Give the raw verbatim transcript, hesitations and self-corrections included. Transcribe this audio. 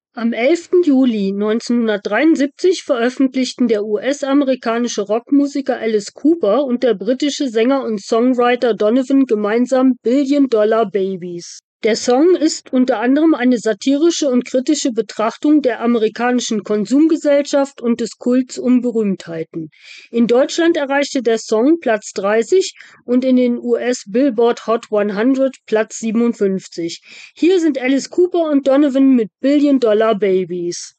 Am elften Juli neunzehnhundertdreiundsiebzig veröffentlichten der U S-amerikanische Rockmusiker Alice Cooper und der britische Sänger und Songwriter Donovan gemeinsam „Billion Dollar Babies“. Der Song ist unter anderem eine satirische und kritische Betrachtung der amerikanischen Konsumgesellschaft und des Kults um Berühmtheiten. In Deutschland erreichte der Song Platz dreißig und in den U S-Billboard Hot hundert Platz siebenundfünfzig. Hier sind Alice Cooper und Donovan mit „Billion Dollar Babies“.